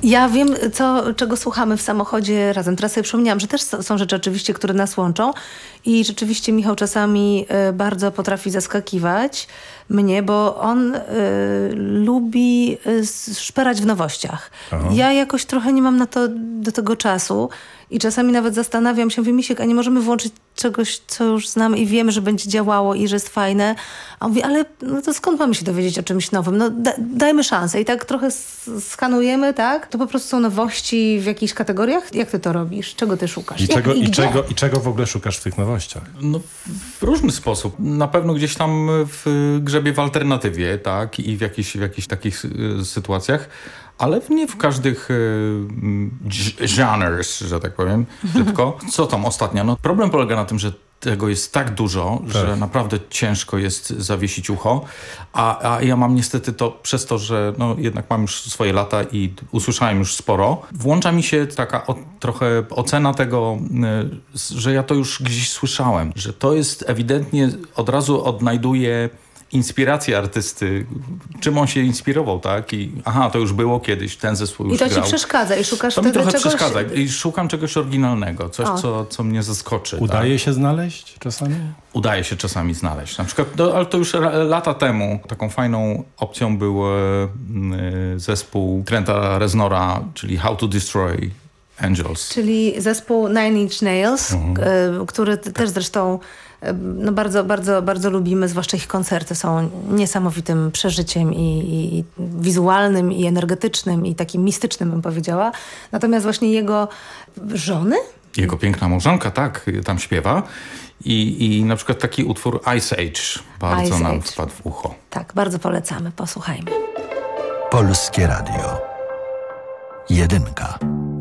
Ja wiem, czego słuchamy w samochodzie razem. Teraz sobie przypomniałam, że też są rzeczy oczywiście, które nas łączą i rzeczywiście Michał czasami bardzo potrafi zaskakiwać mnie, bo on lubi szperać w nowościach. Aha. Ja jakoś trochę nie mam do tego czasu i czasami nawet zastanawiam się, mówię, Misiek, a nie możemy włączyć czegoś, co już znamy i wiemy, że będzie działało i że jest fajne. A on mówi, ale no to skąd mamy się dowiedzieć o czymś nowym? No dajmy szansę. I tak trochę skanujemy, tak? To po prostu są nowości w jakichś kategoriach? Jak ty to robisz? Czego ty szukasz? I czego w ogóle szukasz w tych nowościach? No, w różny sposób. Na pewno gdzieś tam grzebię w alternatywie, tak? I w jakichś takich sytuacjach. Ale nie w każdych genres, że tak powiem, szybko. Co tam ostatnio? No, problem polega na tym, że tego jest tak dużo, że naprawdę ciężko jest zawiesić ucho. A ja mam niestety to przez to, że no, jednak mam już swoje lata i usłyszałem już sporo. Włącza mi się taka trochę ocena tego, że ja to już gdzieś słyszałem. Że to jest ewidentnie, od razu odnajduję inspirację artysty, czym on się inspirował, tak? I to już było kiedyś, ten zespół już grał. I to ci przeszkadza i szukasz to mi trochę czegoś... przeszkadza i szukam czegoś oryginalnego, coś, co mnie zaskoczy. Udaje się znaleźć czasami? Udaje się czasami znaleźć. Na przykład, ale to już lata temu taką fajną opcją był zespół Trenta Reznora, czyli How to Destroy Angels. Czyli zespół Nine Inch Nails, który też zresztą no bardzo, bardzo, bardzo lubimy, zwłaszcza ich koncerty są niesamowitym przeżyciem i wizualnym, i energetycznym, i takim mistycznym, bym powiedziała. Natomiast właśnie jego żony? Jego piękna małżonka, tak, tam śpiewa. I na przykład taki utwór Ice Age bardzo nam wpadł w ucho. Tak, bardzo polecamy, posłuchajmy. Polskie Radio. 1.